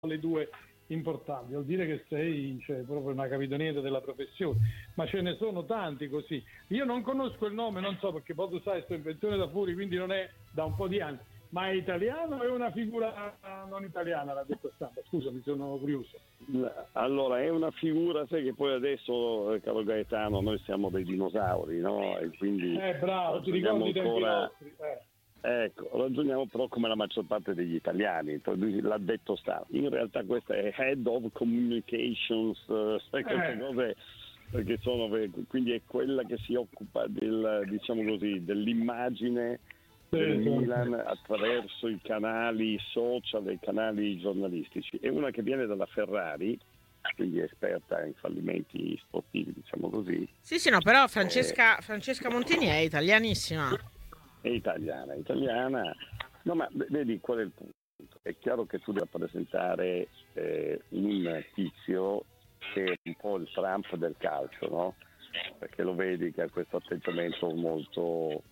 le due importanti. Vuol dire che sei proprio una capitaniera della professione, ma ce ne sono tanti così. Io non conosco il nome, non so perché poi tu sai, sto in pensione da fuori, quindi non è da un po' di anni. Ma è italiano o è una figura non italiana, l'ha detto stampa? Scusa, mi sono curioso. Allora, è una figura, sai che poi adesso, caro Gaetano, noi siamo dei dinosauri, no? E quindi bravo, ti ricordi i tempi nostri. Ecco, ragioniamo però come la maggior parte degli italiani, lui l'ha detto in realtà questa è Head of Communications, queste cose, perché quindi è quella che si occupa diciamo così, dell'immagine del Milan attraverso i canali social e i canali giornalistici. È una che viene dalla Ferrari, quindi è esperta in fallimenti sportivi, diciamo così. Sì, no, però Francesca Montini è italianissima. È italiana. No, ma vedi qual è il punto? È chiaro che tu devi rappresentare un tizio che è un po' il Trump del calcio, no? Perché lo vedi che ha questo atteggiamento molto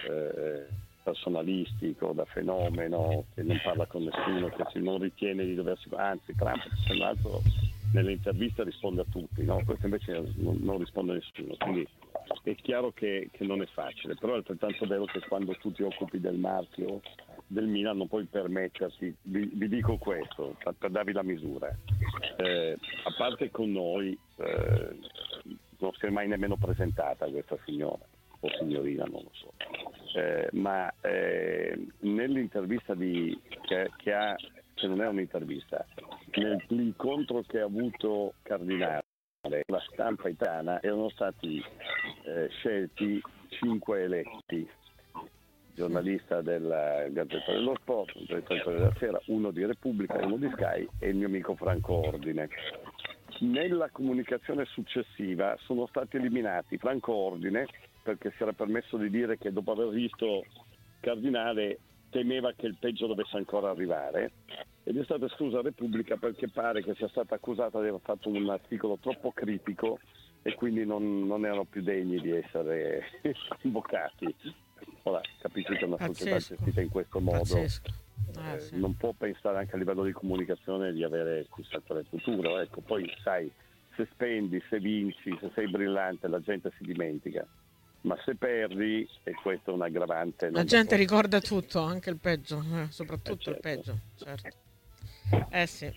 personalistico, da fenomeno, che non parla con nessuno, che non ritiene di doversi... Anzi, Trump, tra l'altro, nelle interviste risponde a tutti, no? Questo invece non risponde a nessuno, quindi è chiaro che non è facile, però è altrettanto vero che quando tu ti occupi del marchio del Milan non puoi permetterti, vi dico questo, per darvi la misura, a parte con noi non si è mai nemmeno presentata questa signora, o signorina, non lo so, ma nell'intervista che non è un'intervista, nell'incontro che ha avuto Cardinale, la stampa italiana, erano stati scelti 5 eletti, giornalista della Gazzetta dello Sport, un direttore della Sera, uno di Repubblica, uno di Sky e il mio amico Franco Ordine. Nella comunicazione successiva sono stati eliminati Franco Ordine perché si era permesso di dire che dopo aver visto Cardinale temeva che il peggio dovesse ancora arrivare, ed è stata esclusa Repubblica perché pare che sia stata accusata di aver fatto un articolo troppo critico e quindi non erano più degni di essere convocati. Ora capisci che una società gestita in questo modo sì. non può pensare anche a livello di comunicazione di avere chissà quale futuro. Ecco, poi sai, se spendi, se vinci, se sei brillante, la gente si dimentica. Ma se perdi, e questo è un aggravante... La gente ricorda tutto, anche il peggio, soprattutto il peggio, certo. Sì.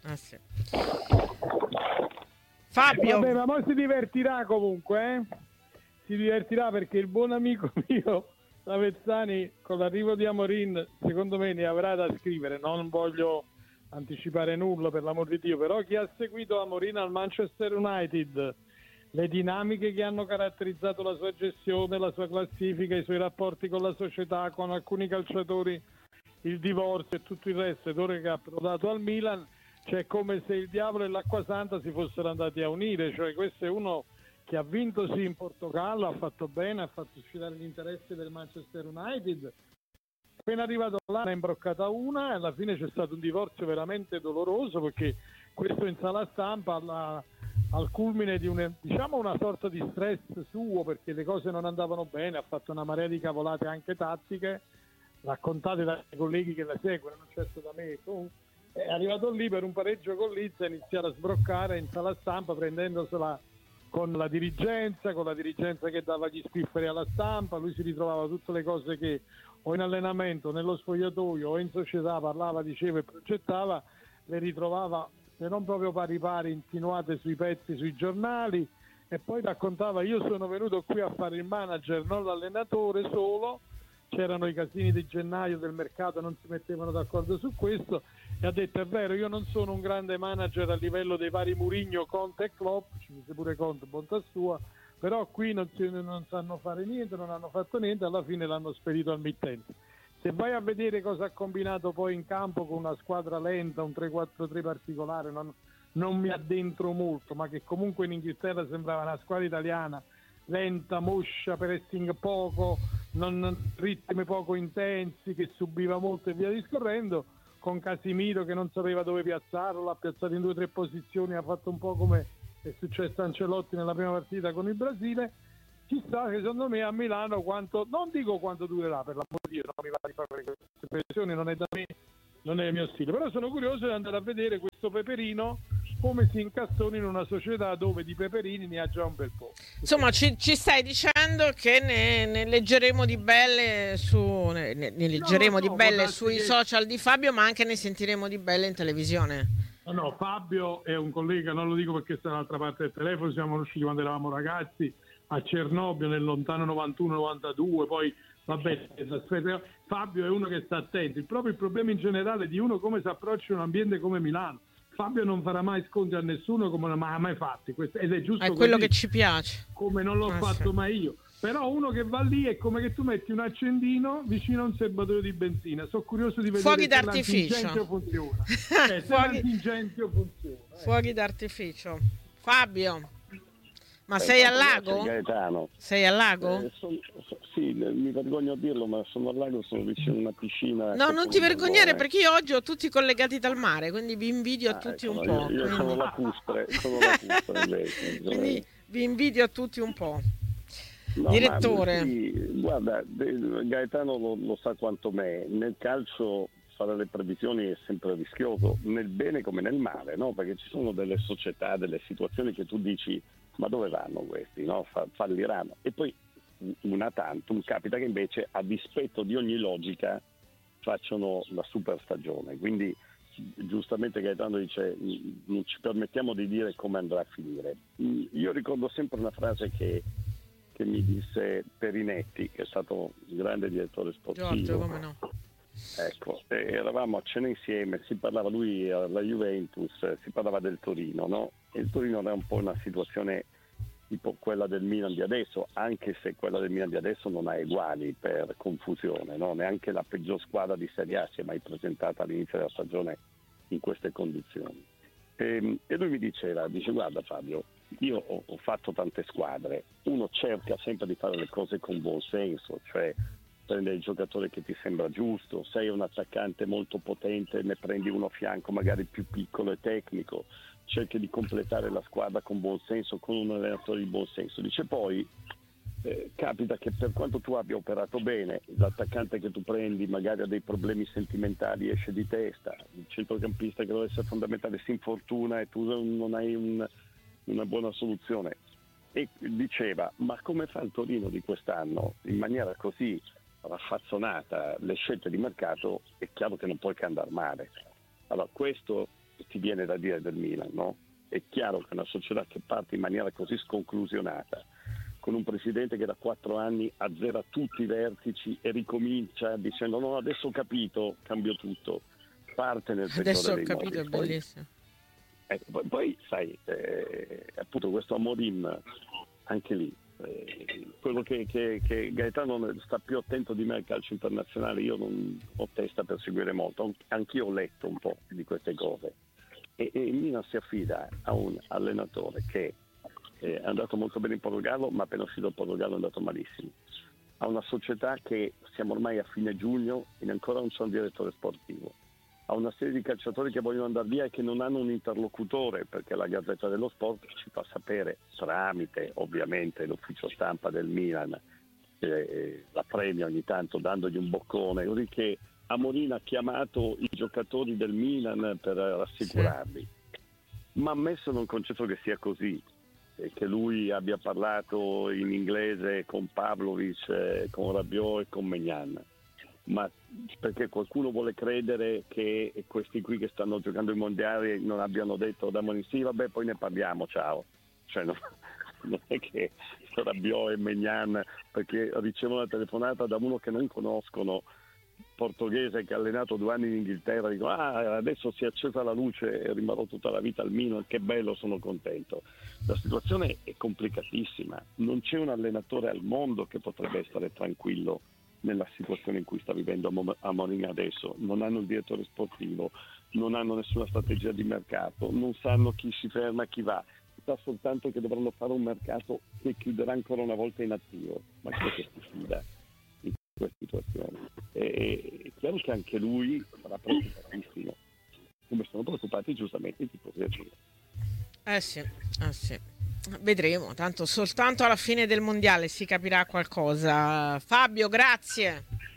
Fabio! Vabbè, ma poi si divertirà comunque, Si divertirà perché il buon amico mio, Lavezzani, con l'arrivo di Amorin, secondo me ne avrà da scrivere. Non voglio anticipare nulla, per l'amor di Dio, però chi ha seguito Amorin al Manchester United, le dinamiche che hanno caratterizzato la sua gestione, la sua classifica, i suoi rapporti con la società, con alcuni calciatori, il divorzio e tutto il resto, ed ora che ha approdato al Milan, cioè come se il diavolo e l'acqua santa si fossero andati a unire. Cioè questo è uno che ha vinto sì in Portogallo, ha fatto bene, ha fatto uscire gli interessi del Manchester United. Appena arrivato là ne ha imbroccata una e alla fine c'è stato un divorzio veramente doloroso, perché questo in sala stampa al culmine di una sorta di stress suo, perché le cose non andavano bene, ha fatto una marea di cavolate anche tattiche, raccontate dai colleghi che la seguono, non certo da me. È arrivato lì per un pareggio con Leeds, ha iniziato a sbroccare in sala stampa prendendosela con la dirigenza che dava gli spifferi alla stampa. Lui si ritrovava tutte le cose che o in allenamento, nello spogliatoio o in società parlava, diceva e progettava, le ritrovava se non proprio pari pari insinuate sui pezzi, sui giornali, e poi raccontava: io sono venuto qui a fare il manager, non l'allenatore solo. C'erano i casini di gennaio del mercato, non si mettevano d'accordo su questo, e ha detto: è vero, io non sono un grande manager a livello dei vari Mourinho, Conte e Klopp, ci mise pure Conte, bontà sua, però qui non sanno fare niente, non hanno fatto niente, alla fine l'hanno spedito al mittente. Se vai a vedere cosa ha combinato poi in campo con una squadra lenta, un 3-4-3 particolare, non mi addentro molto, ma che comunque in Inghilterra sembrava una squadra italiana, lenta, moscia, pressing poco, ritmi poco intensi, che subiva molto e via discorrendo, con Casimiro che non sapeva dove piazzarlo, l'ha piazzato in 2 o 3 posizioni, ha fatto un po' come è successo a Ancelotti nella prima partita con il Brasile. Chissà, che secondo me a Milano non dico quanto durerà, per l'amor di Dio, non mi va di fare queste pressioni, non è da me, non è il mio stile, però sono curioso di andare a vedere questo peperino come si incastrona in una società dove di peperini ne ha già un bel po'. Insomma, ci stai dicendo che ne leggeremo di belle ne leggeremo di belle sui social di Fabio, ma anche ne sentiremo di belle in televisione. No, Fabio è un collega, non lo dico perché sta dall'altra parte del telefono, siamo conosciuti quando eravamo ragazzi a Cernobbio nel lontano 91-92, poi vabbè, Fabio è uno che sta attento, proprio il problema in generale di uno come si approccia un ambiente come Milano. Fabio non farà mai scontri a nessuno come non ha mai fatti, ed è giusto, è quello così, che ci piace, come non l'ho fatto mai io. Però uno che va lì è come che tu metti un accendino vicino a un serbatoio di benzina. Sono curioso di vedere fuochi se d'artificio l'antingentio funziona. Se l'antingentio funziona. Fuochi d'artificio. Fabio, ma sei al lago? Gaetano. Sei al lago? Sì, mi vergogno a dirlo, ma sono al lago, sono vicino a una piscina. No, non ti vergognare, perché io oggi ho tutti collegati dal mare, quindi vi invidio a tutti un po'. Io sono lacustre invece. Quindi vi invidio a tutti un po'. No, Direttore. Sì, guarda, Gaetano lo sa quanto me. Nel calcio fare le previsioni è sempre rischioso, nel bene come nel male, no? Perché ci sono delle società, delle situazioni che tu dici, ma dove vanno questi? No? Falliranno. E poi una tantum capita che invece, a dispetto di ogni logica, facciano la super stagione. Quindi giustamente Gaetano dice non ci permettiamo di dire come andrà a finire. Io ricordo sempre una frase che mi disse Perinetti, che è stato un grande direttore sportivo. Giorgio, come no? Ecco, eravamo a cena insieme, si parlava, lui alla Juventus, si parlava del Torino, no? E il Torino era un po' una situazione tipo quella del Milan di adesso, anche se quella del Milan di adesso non ha eguali per confusione, no? Neanche la peggior squadra di Serie A si è mai presentata all'inizio della stagione in queste condizioni. E lui mi dice guarda Fabio, io ho fatto tante squadre, uno cerca sempre di fare le cose con buon senso, cioè prendere il giocatore che ti sembra giusto, sei un attaccante molto potente, ne prendi uno a fianco magari più piccolo e tecnico, cerchi di completare la squadra con buon senso, con un allenatore di buon senso. Dice poi capita che per quanto tu abbia operato bene, l'attaccante che tu prendi magari ha dei problemi sentimentali, esce di testa, il centrocampista che deve essere fondamentale si infortuna e tu non hai una buona soluzione. E diceva, ma come fa il Torino di quest'anno in maniera così raffazzonata le scelte di mercato? È chiaro che non puoi che andare male. Allora questo ti viene da dire del Milan, no? È chiaro che una società che parte in maniera così sconclusionata, con un presidente che da 4 anni azzera tutti i vertici e ricomincia dicendo no, adesso ho capito, cambio tutto, parte nel settore adesso ho dei capito, mobili. è bellissimo. Poi sai, appunto questo Amorim, anche lì, quello che Gaetano sta più attento di me al calcio internazionale, io non ho testa per seguire molto, anch'io ho letto un po' di queste cose, e il Milan si affida a un allenatore che è andato molto bene in Portogallo, ma appena uscito dal Portogallo è andato malissimo, a una società che siamo ormai a fine giugno e ancora non c'è un direttore sportivo, a una serie di calciatori che vogliono andare via e che non hanno un interlocutore, perché la Gazzetta dello Sport ci fa sapere, tramite ovviamente l'ufficio stampa del Milan, la premia ogni tanto dandogli un boccone, così che Amorim ha chiamato i giocatori del Milan per rassicurarli. Sì. Ma ammesso non concetto che sia così, che lui abbia parlato in inglese con Pavlovic, con Rabiot e con Maignan, ma perché qualcuno vuole credere che questi qui che stanno giocando i mondiali non abbiano detto da Amorim sì vabbè poi ne parliamo, ciao, cioè non è che Rabiot e Maignan, perché ricevono una telefonata da uno che non conoscono, portoghese, che ha allenato 2 anni in Inghilterra, dico adesso si è accesa la luce e rimarrò tutta la vita al Milan, che bello, sono contento. La situazione è complicatissima, non c'è un allenatore al mondo che potrebbe stare tranquillo nella situazione in cui sta vivendo Amorim adesso. Non hanno il direttore sportivo, non hanno nessuna strategia di mercato, non sanno chi si ferma, chi va, sa soltanto che dovranno fare un mercato che chiuderà ancora una volta in attivo, ma che si fida in questa situazione. È chiaro che anche lui sarà preoccupatissimo, come sono preoccupati giustamente i tifosi del Milan. Sì. Vedremo, tanto soltanto alla fine del mondiale si capirà qualcosa. Fabio, grazie.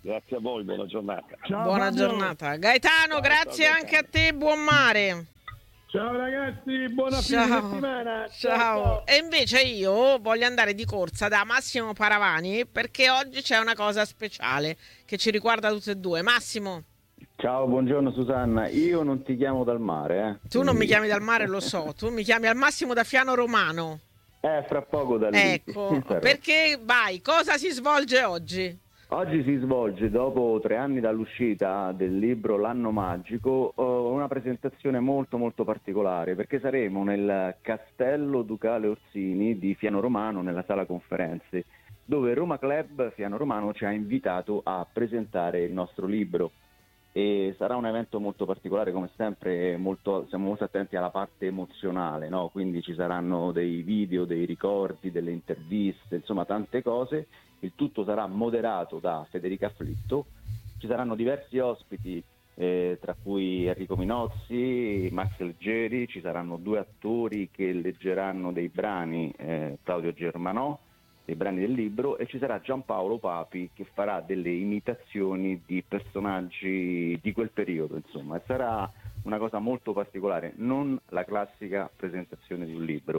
Grazie a voi, buona giornata. Ciao, Buona Fabio. giornata. Gaetano, Ciao, grazie ciao, anche a te, buon mare. Ciao ragazzi, buona fine settimana. Ciao. E invece io voglio andare di corsa da Massimo Paravani perché oggi c'è una cosa speciale che ci riguarda tutti e due. Massimo, Ciao, buongiorno Susanna. Io non ti chiamo dal mare, tu non mi chiami dal mare, lo so, tu mi chiami al massimo da Fiano Romano. Fra poco da lì. Ecco, Sarò. perché vai, cosa si svolge oggi? Oggi si svolge, dopo 3 anni dall'uscita del libro L'anno magico, una presentazione molto molto particolare, perché saremo nel Castello Ducale Orsini di Fiano Romano, nella sala conferenze, dove Roma Club Fiano Romano ci ha invitato a presentare il nostro libro. E sarà un evento molto particolare, come sempre siamo molto attenti alla parte emozionale, no? Quindi ci saranno dei video, dei ricordi, delle interviste, insomma tante cose. Il tutto sarà moderato da Federica Flitto, ci saranno diversi ospiti, tra cui Enrico Minozzi, Max Leggeri, ci saranno 2 attori che leggeranno dei brani, Claudio Germanò, dei brani del libro, e ci sarà Giampaolo Papi che farà delle imitazioni di personaggi di quel periodo, insomma, e sarà una cosa molto particolare, non la classica presentazione di un libro.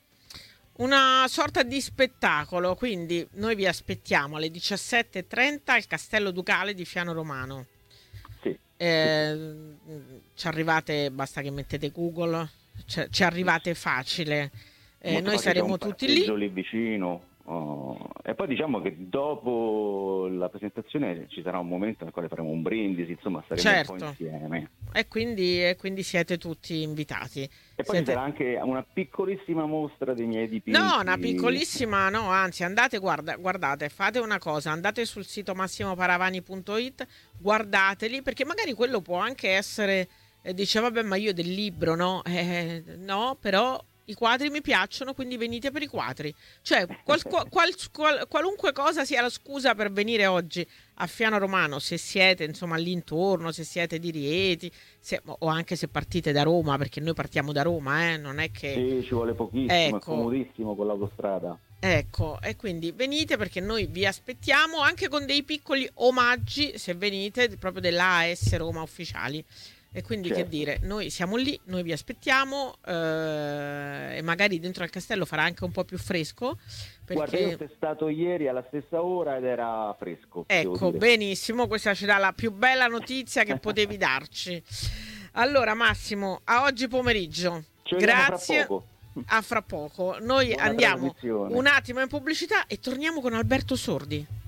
Una sorta di spettacolo, quindi noi vi aspettiamo alle 17:30 al Castello Ducale di Fiano Romano. Sì. Ci arrivate, basta che mettete Google, ci arrivate facile. Noi saremo tutti lì vicino. E poi diciamo che dopo la presentazione ci sarà un momento nel quale faremo un brindisi, insomma saremo un po' insieme. E quindi siete tutti invitati. E poi ci sarà anche una piccolissima mostra dei miei dipinti. No, una piccolissima, no, anzi andate, guardate, fate una cosa, andate sul sito massimoparavani.it, guardateli, perché magari quello può anche essere, dice vabbè ma io del libro, no? No, però i quadri mi piacciono, quindi venite per i quadri. Cioè, qualunque cosa sia la scusa per venire oggi a Fiano Romano, se siete insomma all'intorno, se siete di Rieti, o anche se partite da Roma, perché noi partiamo da Roma, non è che... Sì, ci vuole pochissimo, ecco. È comodissimo con l'autostrada. Ecco, e quindi venite perché noi vi aspettiamo anche con dei piccoli omaggi, se venite, proprio dell'AS Roma ufficiali. E quindi certo. Che dire, noi siamo lì, noi vi aspettiamo e magari dentro al castello farà anche un po' più fresco. Perché... Guarda, io sono stato ieri alla stessa ora ed era fresco. Ecco, benissimo, questa ci dà la più bella notizia che potevi darci. Allora Massimo, a oggi pomeriggio. Grazie. A fra poco. Noi andiamo un attimo in pubblicità e torniamo con Alberto Sordi.